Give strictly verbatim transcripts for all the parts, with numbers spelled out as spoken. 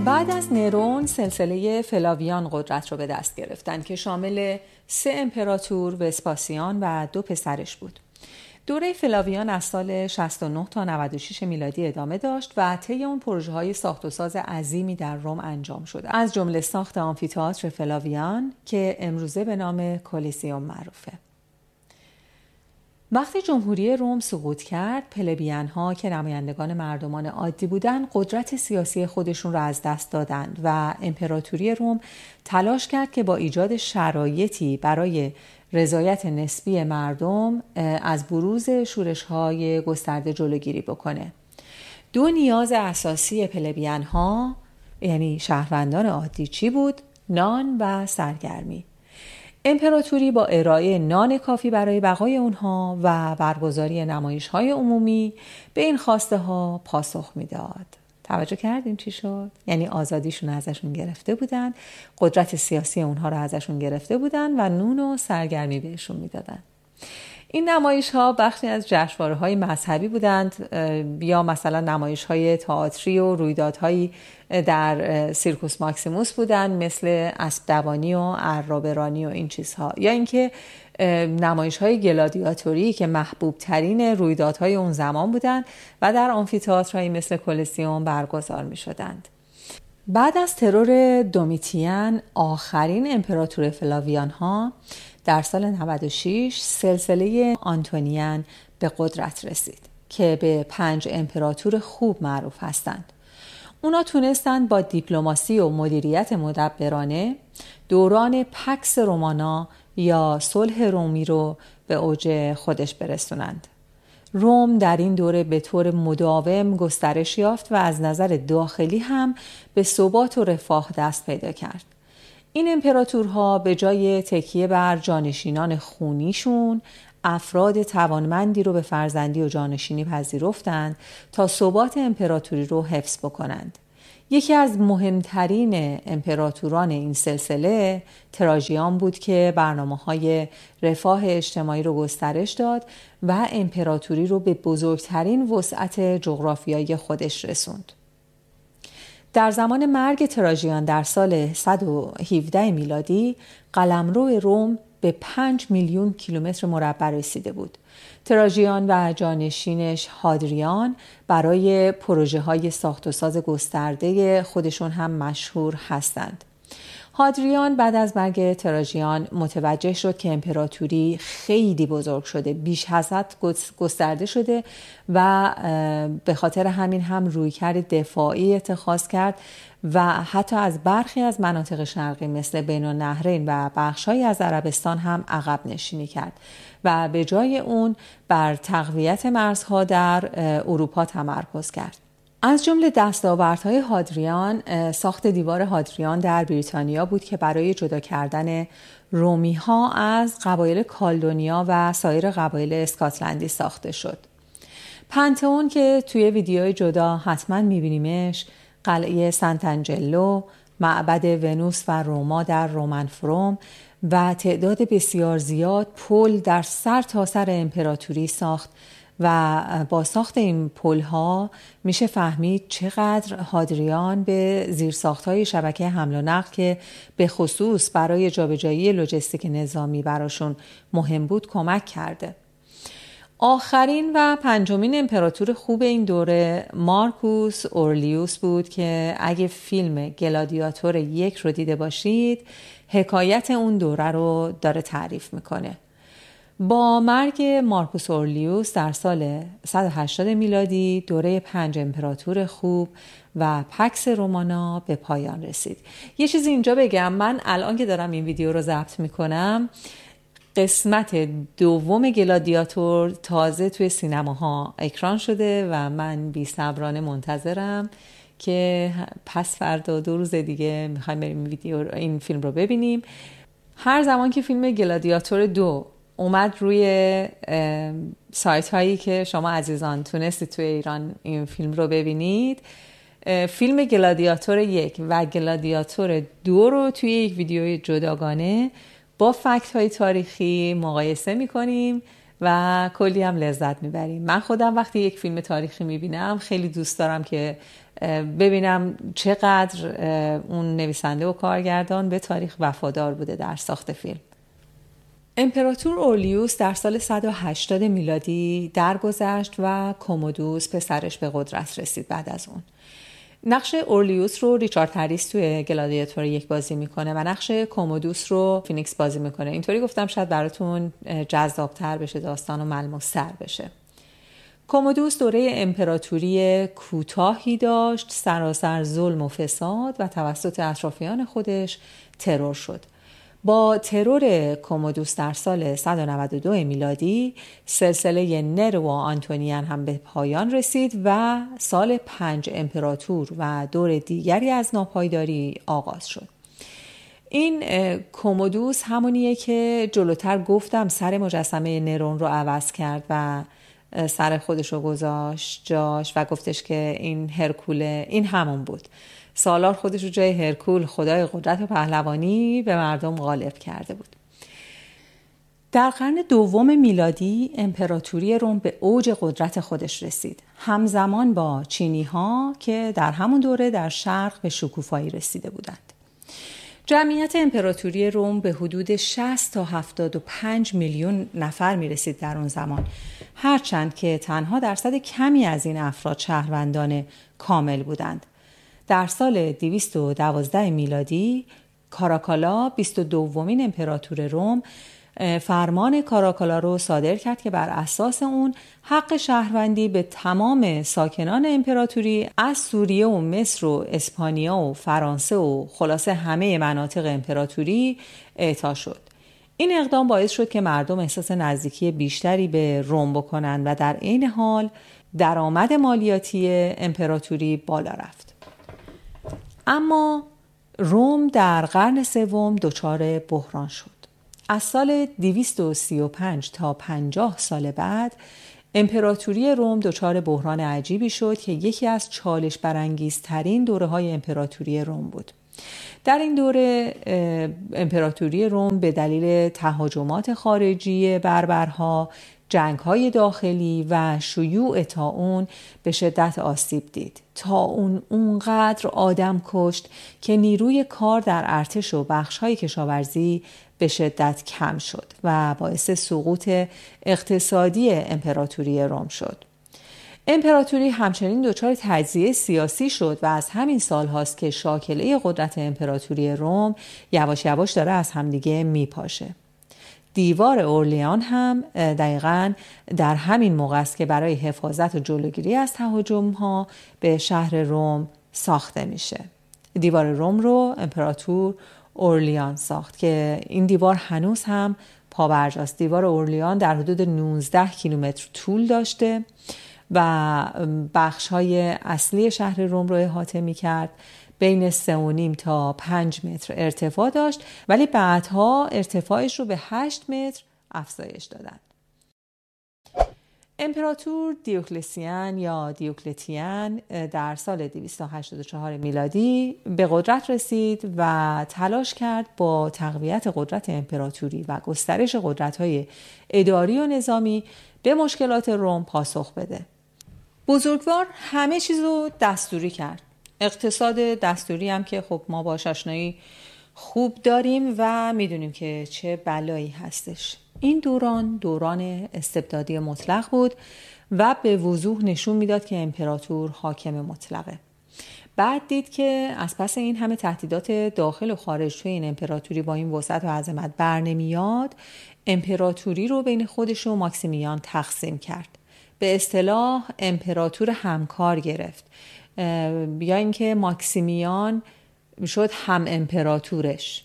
بعد از نرون سلسله فلاویان قدرت رو به دست گرفتن که شامل سه امپراتور، وسپاسیان و دو پسرش بود. دوره فلاویان از سال شصت و نه تا نود و شش میلادی ادامه داشت و طی اون پروژه‌های ساخت و ساز عظیمی در روم انجام شده، از جمله ساخت آمفی‌تئاتر فلاویان که امروزه به نام کلیسیوم معروفه. وقتی جمهوری روم سقوط کرد، پلبیان‌ها که نمایندگان مردمان عادی بودند، قدرت سیاسی خودشون را از دست دادند و امپراتوری روم تلاش کرد که با ایجاد شرایطی برای رضایت نسبی مردم از بروز شورش‌های گسترده جلوگیری بکنه. دو نیاز اساسی پلبیان‌ها، یعنی شهروندان عادی، چی بود؟ نان و سرگرمی. امپراتوری با ارائه نان کافی برای بقای اونها و برگزاری نمایش‌های عمومی به این خواسته ها پاسخ میداد. توجه کردین چی شد؟ یعنی آزادیشون ازشون گرفته بودن، قدرت سیاسی اونها رو ازشون گرفته بودن و نون و سرگرمی بهشون میدادن. این نمایش‌ها بخشی از جشنواره‌های مذهبی بودند یا مثلا نمایش‌های تئاتری و رویدادهایی در سیرکوس ماکسیموس بودند، مثل اسب دوانی و عرابه‌رانی و این چیزها، یا اینکه نمایش‌های گلادیاتوری که محبوب ترین رویدادهای اون زمان بودند و در آمفی‌تئاترهایی مثل کلیسیوم برگزار می‌شدند. بعد از ترور دومیتیان، آخرین امپراتور فلاویان‌ها، در سال نود و شش سلسله آنتونیان به قدرت رسید که به پنج امپراتور خوب معروف هستند. اونا تونستند با دیپلماسی و مدیریت مدبرانه دوران پکس رومانا یا صلح رومی رو به اوج خودش برسونند. روم در این دوره به طور مداوم گسترش یافت و از نظر داخلی هم به ثبات و رفاه دست پیدا کرد. این امپراتورها به جای تکیه بر جانشینان خونیشون، افراد توانمندی رو به فرزندی و جانشینی پذیرفتند تا ثبات امپراتوری رو حفظ بکنند. یکی از مهمترین امپراتوران این سلسله تراژیان بود که برنامه‌های رفاه اجتماعی رو گسترش داد و امپراتوری رو به بزرگترین وسعت جغرافیایی خودش رسوند. در زمان مرگ تراژیان در سال صد و هفده میلادی قلمرو روم به پنج میلیون کیلومتر مربع رسیده بود. تراژیان و جانشینش هادریان برای پروژه های ساخت و ساز گسترده خودشون هم مشهور هستند. هادریان بعد از مرگ تراژیان متوجه شد که امپراتوری خیلی بزرگ شده، بیش از حد گسترده شده و به خاطر همین هم رویکرد دفاعی اتخاذ کرد و حتی از برخی از مناطق شرقی مثل بین النهرین و بخش‌هایی از عربستان هم عقب نشینی کرد و به جای اون بر تقویت مرزها در اروپا تمرکز کرد. از جمله دستاوردهای هادریان ساخت دیوار هادریان در بریتانیا بود که برای جدا کردن رومی‌ها از قبایل کالدونیا و سایر قبایل اسکاتلندی ساخته شد. پنتئون که توی ویدیوی جدا حتما می‌بینیمش، قلعه سنت انجلو، معبد ونوس و روما در رومنفروم و تعداد بسیار زیاد پل در سر تا سر امپراتوری ساخت و با ساخت این پل‌ها میشه فهمید چقدر هادریان به زیرساخت‌های شبکه حمل و نقل که به خصوص برای جابجایی لوجستیک نظامی براشون مهم بود کمک کرده. آخرین و پنجمین امپراتور خوب این دوره مارکوس اورلیوس بود که اگه فیلم گلادیاتور یک رو دیده باشید حکایت اون دوره رو داره تعریف میکنه. با مرگ مارکوس اورلیوس در سال صد و هشتاد میلادی دوره پنج امپراتور خوب و پکس رومانا به پایان رسید. یه چیزی اینجا بگم، من الان که دارم این ویدیو رو ضبط میکنم قسمت دوم گلادیاتور تازه توی سینماها اکران شده و من بی‌صبرانه منتظرم که پس فردا دو روز دیگه میخوایم بریم این ویدیو این فیلم رو ببینیم. هر زمان که فیلم گلادیاتور دو اومد روی سایت هایی که شما عزیزان تونستید توی ایران این فیلم رو ببینید، فیلم گلادیاتور یک و گلادیاتور دو رو توی یک ویدیوی جداگانه با فکت های تاریخی مقایسه میکنیم و کلی هم لذت میبریم. من خودم وقتی یک فیلم تاریخی میبینم خیلی دوست دارم که ببینم چقدر اون نویسنده و کارگردان به تاریخ وفادار بوده در ساخت فیلم. امپراتور اورلیوس در سال صد و هشتاد میلادی درگذشت و کومودوس پسرش به قدرت رسید. بعد از اون نقش اورلیوس رو ریچارد هریس توی گلادیاتور یک بازی میکنه و نقش کومودوس رو فینیکس بازی میکنه. اینطوری گفتم شاید براتون جذابتر بشه داستان و ملموس‌تر بشه. کومودوس دوره امپراتوری کوتاهی داشت، سراسر ظلم و فساد و توسط اطرافیان خودش ترور شد. با ترور کومودوس در سال صد و نود و دو میلادی سلسله نرو و آنتونیان هم به پایان رسید و سال پنج امپراتور و دور دیگری از ناپایداری آغاز شد. این کومودوس همونیه که جلوتر گفتم سر مجسمه نرون رو عوض کرد و سر خودش رو گذاشت جاش و گفتش که این هرکوله، این همون بود. سالار خودش رو جای هرکول، خدای قدرت و پهلوانی، به مردم غالب کرده بود. در قرن دوم میلادی امپراتوری روم به اوج قدرت خودش رسید، همزمان با چینی ها که در همون دوره در شرق به شکوفایی رسیده بودند. جمعیت امپراتوری روم به حدود شصت تا هفتاد و پنج میلیون نفر می رسید در اون زمان، هرچند که تنها درصد کمی از این افراد شهروندان کامل بودند. در سال دویست و دوازده میلادی کاراکالا بیست و دومین امپراتور روم فرمان کاراکالا رو صادر کرد که بر اساس اون حق شهروندی به تمام ساکنان امپراتوری از سوریه و مصر و اسپانیا و فرانسه و خلاصه همه مناطق امپراتوری اعطا شد. این اقدام باعث شد که مردم احساس نزدیکی بیشتری به روم بکنند و در عین حال درآمد مالیاتی امپراتوری بالا رفت. اما روم در قرن سوم دچار بحران شد. از سال دویست و سی و پنج تا پنجاه سال بعد امپراتوری روم دچار بحران عجیبی شد که یکی از چالش برانگیزترین دوره‌های امپراتوری روم بود. در این دوره امپراتوری روم به دلیل تهاجمات خارجی بربرها، جنگ‌های داخلی و شیوع طاعون به شدت آسیب دید. طاعون اونقدر آدم کشت که نیروی کار در ارتش و بخش‌های کشاورزی به شدت کم شد و باعث سقوط اقتصادی امپراتوری روم شد. امپراتوری همچنین دچار تجزیه سیاسی شد و از همین سال هاست که شاکله قدرت امپراتوری روم یواش یواش داره از همدیگه میپاشه. دیوار اورلیان هم دقیقاً در همین موقع است که برای حفاظت و جلوگیری از تهاجم‌ها به شهر روم ساخته میشه. دیوار روم رو امپراتور اورلیان ساخت که این دیوار هنوز هم پابرجاست. دیوار اورلیان در حدود نوزده کیلومتر طول داشته و بخش‌های اصلی شهر روم رو احاطه می‌کرد. بین سه و نیم تا پنج متر ارتفاع داشت، ولی بعدها ارتفاعش رو به هشت متر افزایش دادند. امپراتور دیوکلسیان یا دیوکلتیان در سال دویست و هشتاد و چهار میلادی به قدرت رسید و تلاش کرد با تقویت قدرت امپراتوری و گسترش قدرت‌های اداری و نظامی به مشکلات روم پاسخ بده. بزرگوار همه چیز رو دستوری کرد. اقتصاد دستوری هم که خب ما باهاش آشنایی خوب داریم و میدونیم که چه بلایی هستش. این دوران دوران استبدادی مطلق بود و به وضوح نشون میداد که امپراتور حاکم مطلقه. بعد دید که از پس این همه تهدیدات داخل و خارج توی این امپراتوری با این وسعت و عظمت بر نمیاد، امپراتوری رو بین خودش و ماکسیمیان تقسیم کرد. به اصطلاح امپراتور همکار گرفت، یا اینکه ماکسیمیان شد هم امپراتورش.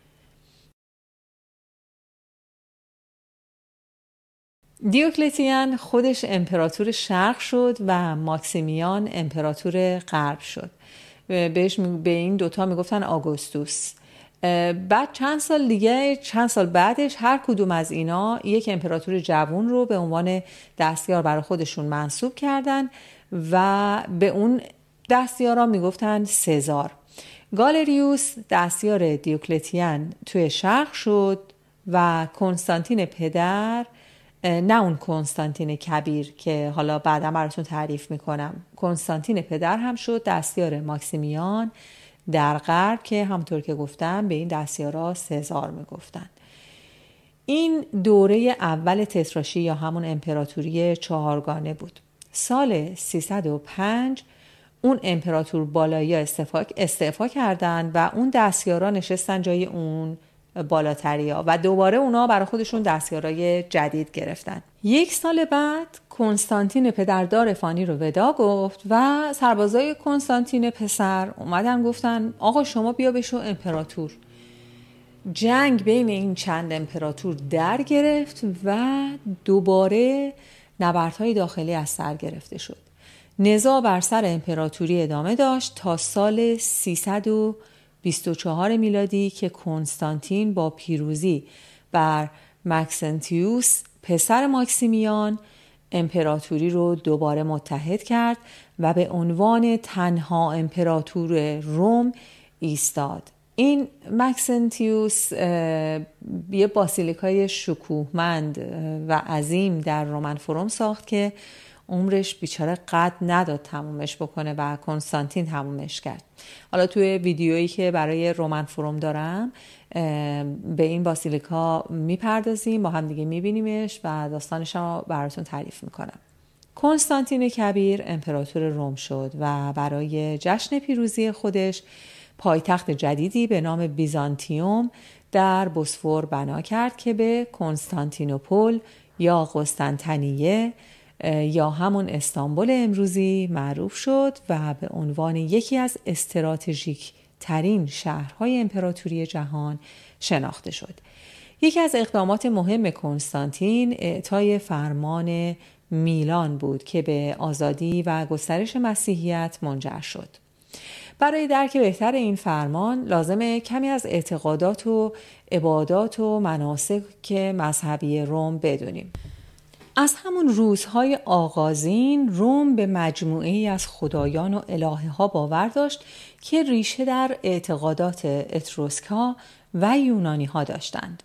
دیوکلتیان خودش امپراتور شرق شد و ماکسیمیان امپراتور غرب شد. بهش به این دوتا میگفتن آگوستوس. بعد چند سال دیگه چند سال بعدش هر کدوم از اینا یک امپراتور جوان رو به عنوان دستیار برای خودشون منصوب کردن و به اون دستیارا میگفتن سزار. گالریوس دستیار دیوکلتیان توی شرق شد و کنستانتین پدر نه اون کنستانتین کبیر که حالا بعدا براتون تعریف میکنم. کنستانتین پدر هم شد دستیار ماکسیمیان در غرب که همونطور که گفتم به این دستیارا سزار میگفتن. این دوره اول تتراشی یا همون امپراتوری چهارگانه بود. سال سیصد و پنج اون امپراتور بالایی استعفا استعفا کردن و اون دستیارا نشستن جای اون بالاتریا و دوباره اونا برای خودشون دستیارای جدید گرفتن. یک سال بعد کنستانتین پدردار فانی رو ودا گفت و سربازای کنستانتین پسر اومدن گفتن آقا شما بیا بشو امپراتور. جنگ بین این چند امپراتور در گرفت و دوباره نبردهای داخلی از سر گرفته شد. نزاع بر سر امپراتوری ادامه داشت تا سال سیصد و بیست و چهار میلادی که کنستانتین با پیروزی بر مکسنتیوس پسر ماکسیمیان امپراتوری رو دوباره متحد کرد و به عنوان تنها امپراتور روم ایستاد. این مکسنتیوس یه باسیلیکای شکوهمند و عظیم در رومن فروم ساخت که عمرش بیچاره قد نداد تمومش بکنه و کنستانتین تمومش کرد. حالا توی ویدیویی که برای رومن فروم دارم به این باسیلیکا میپردازیم، با هم دیگه میبینیمش و داستانش رو براتون تعریف میکنم. کنستانتین کبیر امپراتور روم شد و برای جشن پیروزی خودش پایتخت جدیدی به نام بیزانتیوم در بوسفور بنا کرد که به کنستانتینوپل یا قسطنطنیه یا همون استانبول امروزی معروف شد و به عنوان یکی از استراتژیک ترین شهرهای امپراتوری جهان شناخته شد. یکی از اقدامات مهم کنستانتین اعطای فرمان میلان بود که به آزادی و گسترش مسیحیت منجر شد. برای درک بهتر این فرمان لازمه کمی از اعتقادات و عبادات و مناسک مذهبی روم بدونیم. از همون روزهای آغازین روم به مجموعه‌ای از خدایان و الهه ها باور داشت که ریشه در اعتقادات اتروسک‌ها و یونانی ها داشتند.